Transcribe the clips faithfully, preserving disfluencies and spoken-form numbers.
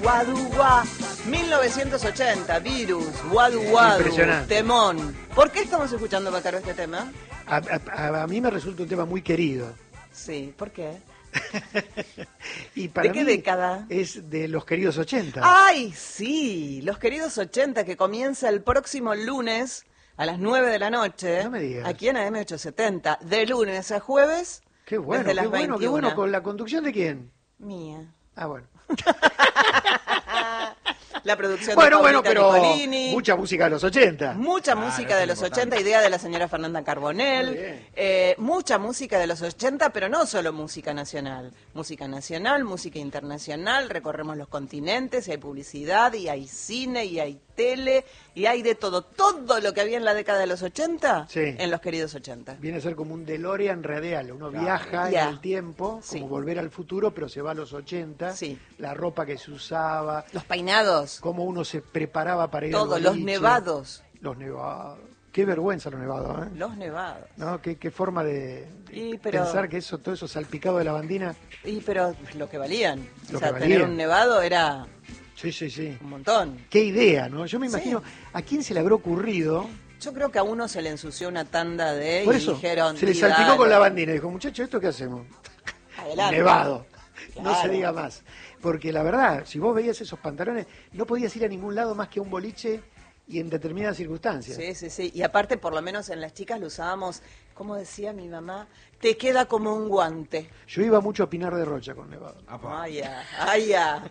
Wadu Wa, mil novecientos ochenta, Virus, Wadu Wadu, temón. ¿Por qué estamos escuchando, Bacaro, este tema? A, a, a mí me resulta un tema muy querido. Sí, ¿por qué? Y para ¿De qué mí década? Es de los queridos ochenta. ¡Ay, sí! Los queridos ochenta, que comienza el próximo lunes a las nueve de la noche. No me digas. Aquí en A M ochocientos setenta, de lunes a jueves. Qué bueno, desde las qué bueno, veintiuna. qué bueno. ¿Con la conducción de quién? Mía. Ah, bueno. La producción bueno, de bueno, Paulita pero Nicolini. mucha música de los ochenta. Mucha Ah, música eso de es los importante. ochenta, idea de la señora Fernanda Muy Carbonell. bien. Eh, mucha música de los ochenta, pero no solo música nacional. Música nacional, música internacional, recorremos los continentes, y hay publicidad, y hay cine, y hay tele, y hay de todo. Todo lo que había en la década de los ochenta, Sí. en los queridos ochenta. Viene a ser como un DeLorean radial. Uno Claro. viaja Ya. en el tiempo, Sí. como volver al futuro, pero se va a los ochenta. Sí. La ropa que se usaba, Los peinados, cómo uno se preparaba para ir al todo, los boliche. nevados, Los nevados. Qué vergüenza los nevados, ¿eh? los nevados. ¿No? Qué, qué forma de, de Y, pero- pensar que eso, todo eso salpicado de lavandina. Y pero lo que valían. Lo o sea, que tener valían. un nevado era Sí, sí, sí. un montón. Qué idea, ¿no? Yo me Sí. imagino, ¿a quién se le habrá ocurrido? Yo creo que a uno se le ensució una tanda de Por y eso, dijeron, se le "Sí, salpicó dale, con lavandina y dijo, muchacho, ¿esto qué hacemos? adelante". Nevado. No se Claro. diga más. Porque la verdad, si vos veías esos pantalones, no podías ir a ningún lado más que a un boliche y en determinadas circunstancias. Sí, sí, sí. Y aparte, por lo menos en las chicas lo usábamos, como decía mi mamá, te queda como un guante. Yo iba mucho a Pinar de Rocha con nevado. Apa. Ay, ya, ay, ya.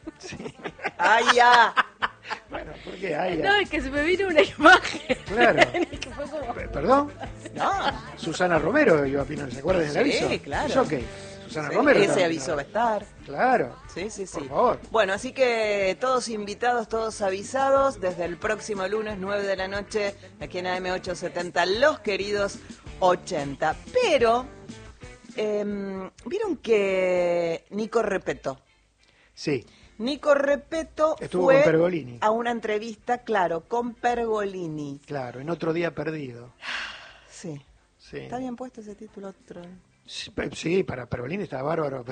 Ay, ya. Bueno, ¿por qué? Ay, No, es que se me vino una imagen. Claro. Que fue como... P- ¿Perdón? No. Susana Romero iba a Pinar, ¿se acuerdan del Sí, aviso? claro. ¿Eso qué? Susana Sí, Romero. ese estaba en aviso va a Pinar. estar. Claro. Sí, sí, sí. Por favor. Bueno, así que todos invitados, todos avisados, desde el próximo lunes, nueve de la noche, aquí en A M ochocientos setenta, los queridos ochenta. Pero, em, ¿vieron que Nico Repetto? Sí. Nico Repetto Estuvo fue con Pergolini. a una entrevista, claro, con Pergolini. Claro, en Otro Día Perdido. Sí. Sí. ¿Está bien puesto ese título? Otro? Sí, pe- sí, para Pergolini está bárbaro.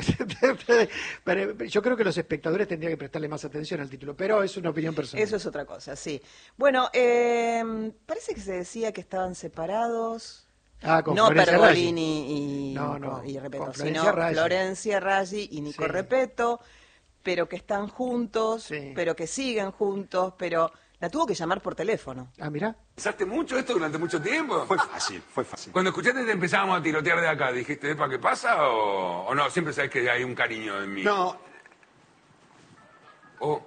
Pero yo creo que los espectadores tendrían que prestarle más atención al título, pero es una opinión personal. Eso es otra cosa, sí. Bueno, em, parece que se decía que estaban separados. Ah, con No Florencia Pergolini y, No, no, y Repetto, con sino Florencia Raggi. Florencia Raggi y Nico Sí. Repetto, pero que están juntos, Sí. pero que siguen juntos, pero la tuvo que llamar por teléfono. Ah, mirá. ¿Pensaste mucho esto durante mucho tiempo? Fue fácil, fue fácil. Cuando escuchaste que empezábamos a tirotear de acá, ¿dijiste, ¿para qué pasa o, o no? Siempre sabes que hay un cariño en mí. No, O-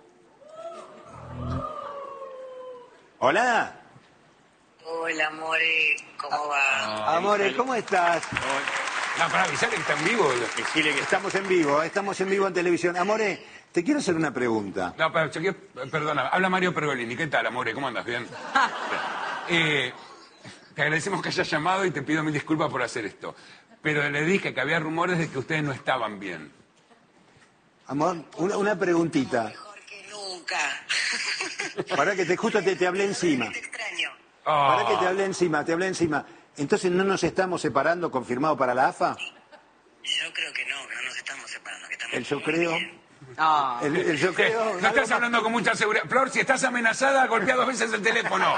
hola. Hola, More, ¿cómo va? Amores, ¿cómo estás? No, para avisar que está en vivo. Decile que estamos en vivo, estamos en vivo en televisión. Amore, te quiero hacer una pregunta. No, pero chequeé, perdona, habla Mario Pergolini. ¿Qué tal, amore? ¿Cómo andas? ¿Bien? Eh, te agradecemos que hayas llamado y te pido mil disculpas por hacer esto. Pero le dije que había rumores de que ustedes no estaban bien. Amor, una, una preguntita. Mejor que nunca. Para que te justo te, te hablé encima. Te extraño. Ah, Para que te hablé encima, te hablé encima. Entonces no nos estamos separando, confirmado para la A F A. Yo creo que no, que no nos estamos separando, que estamos El yo muy creo. bien. Ah, El, el yo eh, creo. no estás hablando con mucha seguridad. Flor, si estás amenazada, golpea dos veces el teléfono.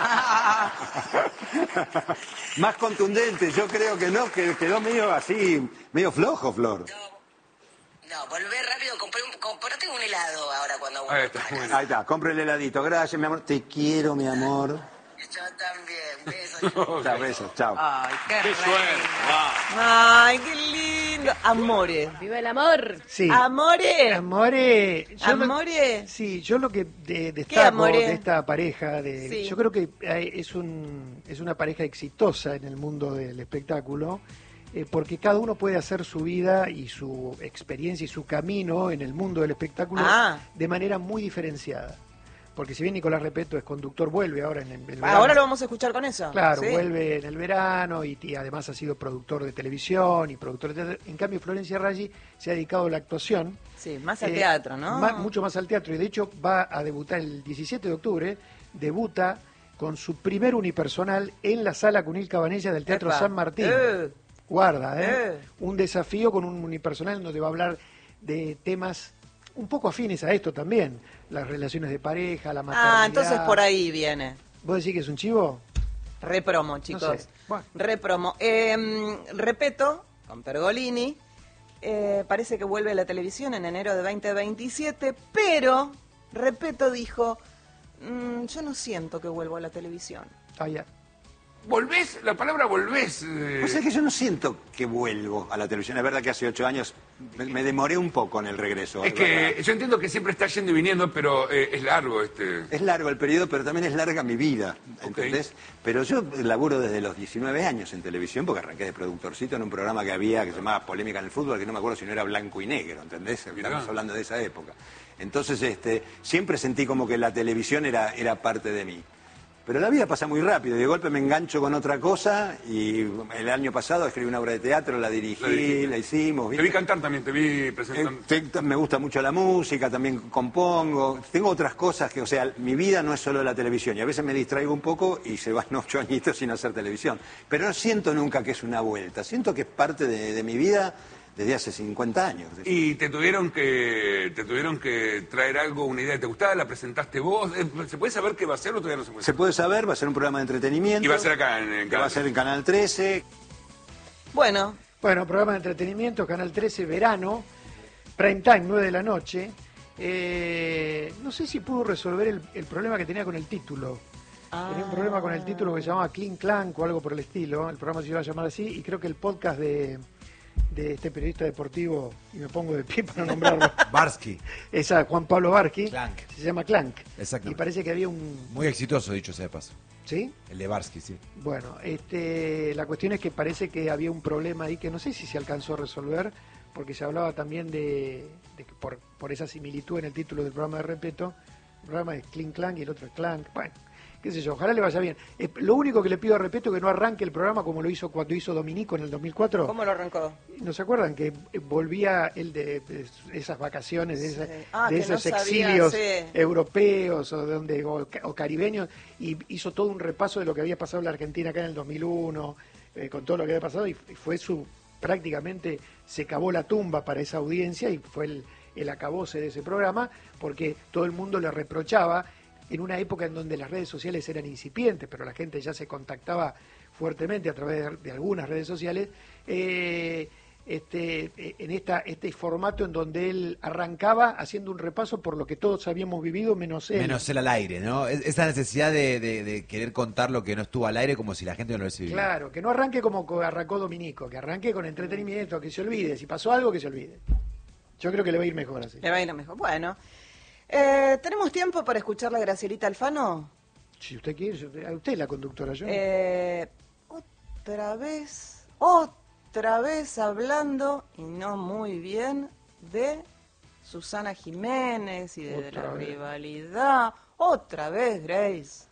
Más contundente, yo creo que no, que quedó medio así, medio flojo, Flor. No, no, volvé rápido, compré un, comprate un helado ahora cuando Ahí vuelvas está, para muy casa. bien. Ahí está, compra el heladito. Gracias, mi amor. Te quiero, mi amor. Yo también, besos. Chao, besos, chao. ay, qué, Qué re- suerte. Ay, qué lindo. Amores. ¡Viva el amor! Sí. Amores. Amore. yo lo- Amore. sí, yo lo que de- destaco amore? de esta pareja, de, Sí. yo creo que hay- es, un, es una pareja exitosa en el mundo del espectáculo, eh, porque cada uno puede hacer su vida y su experiencia y su camino en el mundo del espectáculo Ah. de manera muy diferenciada. Porque si bien Nicolás Repetto es conductor, vuelve ahora en el, el verano. Ahora lo vamos a escuchar con eso. Claro, ¿sí? vuelve en el verano y, y además ha sido productor de televisión y productor de teatro. En cambio, Florencia Raggi se ha dedicado a la actuación. Sí, más al Eh, teatro, ¿no? ma- mucho más al teatro. Y de hecho va a debutar el diecisiete de octubre, debuta con su primer unipersonal en la Sala Cunil Cabanella del Teatro Epa. San Martín. Eh. Guarda, ¿eh? Eh. Un desafío con un unipersonal donde va a hablar de temas un poco afines a esto también, las relaciones de pareja, la maternidad. Ah, entonces por ahí viene. ¿Vos decís que es un chivo? Repromo, chicos. No sé. Bueno. Repromo. Eh, Repetto, con Pergolini, eh, parece que vuelve a la televisión en enero de veinte veintisiete, pero Repetto dijo, mm, yo no siento que vuelvo a la televisión. Ah, ya. ¿Volvés? La palabra volvés. eh, O sea que yo no siento que vuelvo a la televisión. Es verdad que hace ocho años me, me demoré un poco en el regreso. Es que yo entiendo que siempre está yendo y viniendo, pero eh, es largo este... Es largo el periodo, pero también es larga mi vida, ¿entendés? Ok. Pero yo laburo desde los diecinueve años en televisión, porque arranqué de productorcito en un programa que había que se llamaba Polémica en el Fútbol, que no me acuerdo si no era blanco y negro, ¿entendés? Mirá. Estamos hablando de esa época. Entonces, este, siempre sentí como que la televisión era, era parte de mí. Pero la vida pasa muy rápido, y de golpe me engancho con otra cosa, y el año pasado escribí una obra de teatro, la dirigí, La la, dirigiste. hicimos. Te ¿viste? vi cantar también, te vi Eh, presentando. te- me gusta mucho la música, también compongo. Tengo otras cosas que, o sea, mi vida no es solo la televisión. Y a veces me distraigo un poco y se van ocho añitos sin hacer televisión. Pero no siento nunca que es una vuelta. Siento que es parte de, de mi vida desde hace cincuenta años. Y te tuvieron que te tuvieron que traer algo, una idea que te gustaba, la presentaste vos. Eh, ¿Se puede saber qué va a ser o todavía no se puede Se saber? puede saber, va a ser un programa de entretenimiento. Y va a ser acá en, en que va a ser en Canal trece. Bueno, Bueno, programa de entretenimiento, Canal trece, verano, prime time, nueve de la noche. Eh, no sé si pudo resolver el, el problema que tenía con el título. Tenía un problema con el título que se llamaba Clean Clank o algo por el estilo. El programa se iba a llamar así y creo que el podcast de, de este periodista deportivo, y me pongo de pie para nombrarlo, Barsky. esa Juan Pablo Barsky, Clank. se llama Clank. Exactamente. Y parece que había un... Muy exitoso, dicho sea de paso. ¿Sí? El de Barsky, sí. Bueno, este, la cuestión es que parece que había un problema ahí que no sé si se alcanzó a resolver, porque se hablaba también de, de que por, por esa similitud en el título del programa de Repetto, el programa es Clean Clank y el otro es Clank. Bueno, qué sé yo, ojalá le vaya bien. Eh, lo único que le pido a Repetto es que no arranque el programa como lo hizo cuando hizo Dominico en el dos mil cuatro. ¿cómo lo arrancó? ¿No se acuerdan que eh, volvía él de, de esas vacaciones, de, esa- Sí. Ah, de que no esos sabía, exilios sí. europeos o, de donde, o, ca- o caribeños, y hizo todo un repaso de lo que había pasado en la Argentina acá en el dos mil uno, eh, con todo lo que había pasado, y, y fue su, prácticamente se cavó la tumba para esa audiencia y fue el, el acabose de ese programa, porque todo el mundo le reprochaba en una época en donde las redes sociales eran incipientes, pero la gente ya se contactaba fuertemente a través de, de algunas redes sociales, eh, este, eh, en esta, este formato en donde él arrancaba haciendo un repaso por lo que todos habíamos vivido, menos él. Menos él al aire, ¿no? Es- Esa necesidad de, de- de querer contar lo que no estuvo al aire como si la gente no lo hubiese vivido. Claro, que no arranque como co- arrancó Dominico, que arranque con entretenimiento, que se olvide, si pasó algo, que se olvide. Yo creo que le va a ir mejor así. Le va a ir mejor. Bueno, eh, ¿tenemos tiempo para escuchar a Gracielita Alfano? Si usted quiere, si usted, a usted es la conductora, yo. Eh, otra vez, otra vez hablando, y no muy bien, de Susana Jiménez y de Otra la vez. rivalidad. Otra vez, Grace.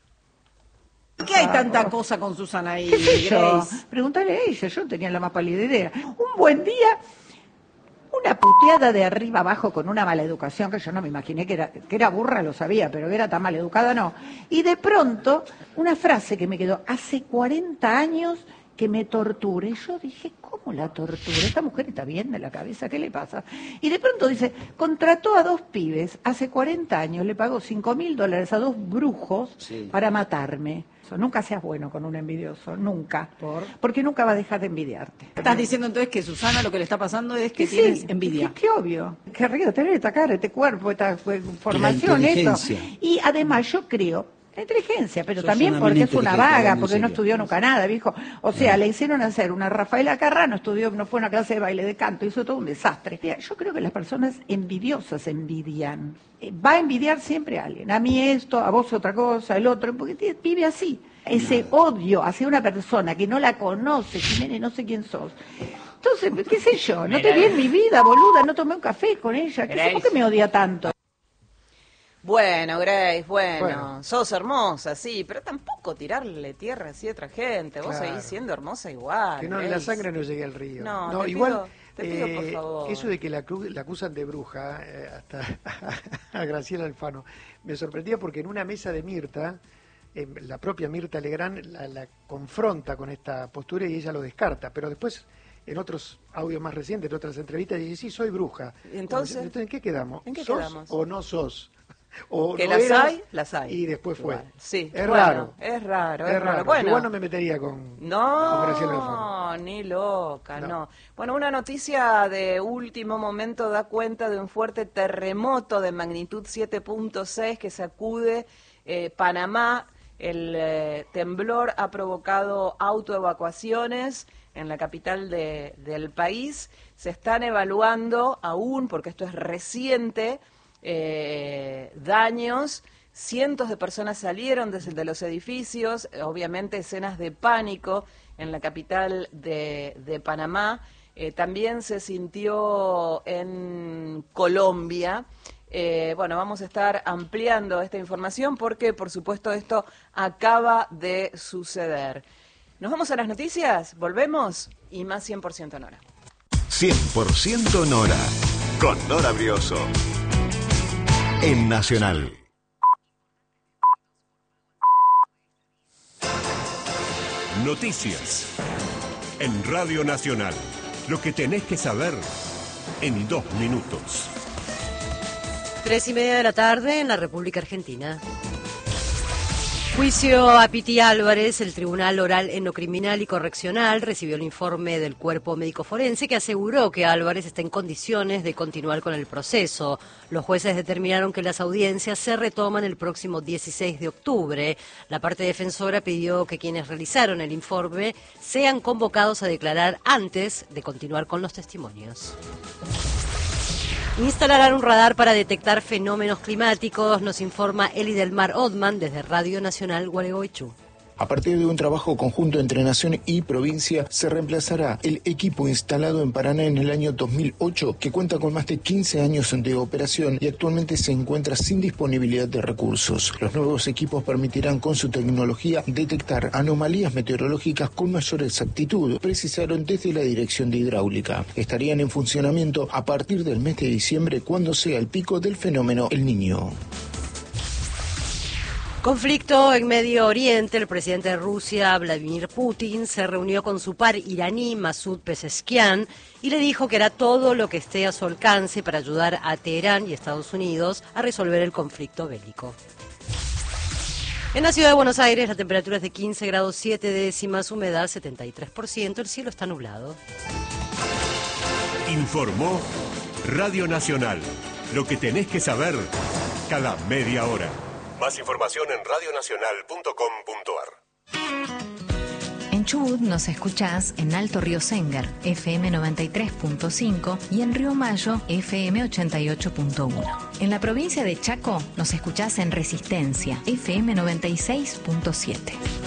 ¿Qué hay tanta cosa con Susana y ¿Qué sé yo? Grace? Pregúntale a ella, yo no tenía la más pálida idea. Un buen día, una puteada de arriba abajo con una mala educación, que yo no me imaginé que era, que era burra, lo sabía, pero que era tan mal educada, no. Y de pronto, una frase que me quedó, hace cuarenta años que me torture. Y yo dije, ¿cómo la tortura? Esta mujer está bien de la cabeza, ¿qué le pasa? Y de pronto dice, contrató a dos pibes, hace cuarenta años, le pagó cinco mil dólares a dos brujos para matarme. Eso, nunca seas bueno con un envidioso, nunca. ¿Por? Porque nunca va a dejar de envidiarte. Estás diciendo entonces que Susana lo que le está pasando es que Sí, tienes envidia. Que, que obvio. Querría tener esta cara, este cuerpo, esta eh, formación, eso. inteligencia. Y además yo creo, la inteligencia, pero Sos también una porque mina es una inteligente, vaga, en porque no serio. estudió nunca nada, viejo. O sea, le hicieron hacer una Rafaela Carrá, no estudió, no fue a una clase de baile de canto, hizo todo un desastre. Mira, yo creo que las personas envidiosas envidian. Eh, Va a envidiar siempre a alguien. A mí esto, a vos otra cosa, el otro, porque ti- vive así. Ese odio hacia una persona que no la conoce, Jiménez, no sé quién sos. Entonces, qué sé yo, no te vi en mi vida, boluda, no tomé un café con ella, qué sé, ¿por qué me odia tanto? Bueno, Grace, bueno, Bueno. sos hermosa, sí, pero tampoco tirarle tierra así a otra gente. Vos Claro. seguís siendo hermosa igual. Que no, Grace. la sangre no llegue al río. No, te igual, pido- te pido, por eh, favor. eso de que la, cru- la acusan de bruja, eh, hasta a Graciela Alfano, me sorprendía porque en una mesa de Mirta, eh, la propia Mirta Legrand la, la confronta con esta postura y ella lo descarta, pero después en otros audios más recientes, en otras entrevistas, dice, sí, soy bruja. ¿Y entonces? Como, ¿en qué quedamos? ¿En qué ¿Sos quedamos? o no sos? O Que no las eras, hay, las hay. Y después fue. Igual. Sí, Es bueno, raro. Es raro, es, Es raro. raro. Bueno, Igual no me metería con, con Graciela Alfaro. no, ni loca, no. No. Bueno, una noticia de último momento da cuenta de un fuerte terremoto de magnitud siete punto seis que sacude eh, Panamá. El eh, temblor ha provocado autoevacuaciones en la capital de- del país. Se están evaluando aún, porque esto es reciente, eh, daños. Cientos de personas salieron desde de los edificios, eh, obviamente escenas de pánico en la capital de, de Panamá. Eh, también se sintió en Colombia. Eh, bueno, vamos a estar ampliando esta información porque, por supuesto, esto acaba de suceder. ¿Nos vamos a las noticias? ¿Volvemos? Y más cien por ciento Nora. cien por ciento Nora, con Nora Brioso, en Nacional. Noticias en Radio Nacional. Lo que tenés que saber en dos minutos. Tres y media de la tarde en la República Argentina. Juicio a Piti Álvarez. El Tribunal Oral Endocriminal y Correccional recibió el informe del cuerpo médico forense que aseguró que Álvarez está en condiciones de continuar con el proceso. Los jueces determinaron que las audiencias se retoman el próximo dieciséis de octubre. La parte defensora pidió que quienes realizaron el informe sean convocados a declarar antes de continuar con los testimonios. Instalarán un radar para detectar fenómenos climáticos, nos informa Eli del Mar Odman desde Radio Nacional Gualeguaychú. A partir de un trabajo conjunto entre Nación y provincia, se reemplazará el equipo instalado en Paraná en el año dos mil ocho, que cuenta con más de quince años de operación y actualmente se encuentra sin disponibilidad de recursos. Los nuevos equipos permitirán con su tecnología detectar anomalías meteorológicas con mayor exactitud, precisaron desde la Dirección de Hidráulica. Estarían en funcionamiento a partir del mes de diciembre, cuando sea el pico del fenómeno El Niño. Conflicto en Medio Oriente. El presidente de Rusia, Vladimir Putin, se reunió con su par iraní, Masoud Pezeshkian, y le dijo que hará todo lo que esté a su alcance para ayudar a Teherán y Estados Unidos a resolver el conflicto bélico. En la ciudad de Buenos Aires la temperatura es de quince grados siete décimas, humedad setenta y tres por ciento, el cielo está nublado. Informó Radio Nacional. Lo que tenés que saber cada media hora. Más información en radionacional punto com punto ar. En Chubut nos escuchás en Alto Río Sengar, F M noventa y tres punto cinco y en Río Mayo, F M ochenta y ocho punto uno. En la provincia de Chaco nos escuchás en Resistencia, F M noventa y seis punto siete.